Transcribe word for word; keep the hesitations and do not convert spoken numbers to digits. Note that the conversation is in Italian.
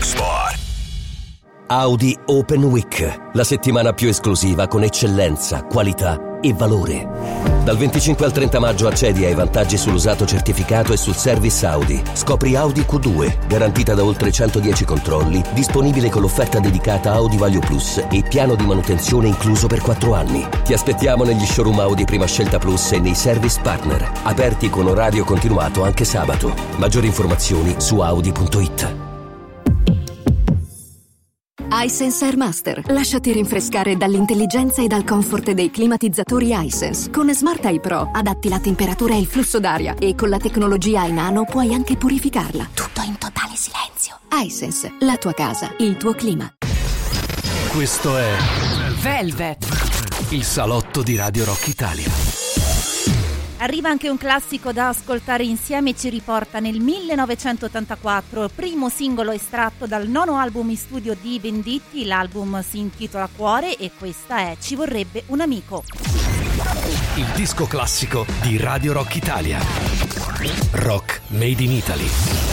Rock Spot. Audi Open Week, la settimana più esclusiva con eccellenza, qualità e valore. Dal venticinque al trenta maggio accedi ai vantaggi sull'usato certificato e sul service Audi. Scopri Audi Q due, garantita da oltre centodieci controlli, disponibile con l'offerta dedicata Audi Value Plus e piano di manutenzione incluso per quattro anni. Ti aspettiamo negli showroom Audi Prima Scelta Plus e nei service partner, aperti con orario continuato anche sabato. Maggiori informazioni su audi punto it. iSense Air Master. Lasciati rinfrescare dall'intelligenza e dal comfort dei climatizzatori iSense. Con Smart Eye Pro adatti la temperatura e il flusso d'aria e con la tecnologia iNano puoi anche purificarla. Tutto in totale silenzio. iSense, la tua casa, il tuo clima. Questo è Velvet, il salotto di Radio Rock Italia. Arriva anche un classico da ascoltare insieme e ci riporta nel millenovecentottantaquattro, primo singolo estratto dal nono album in studio di Venditti. L'album si intitola Cuore e questa è Ci vorrebbe un amico. Il disco classico di Radio Rock Italia. Rock Made in Italy.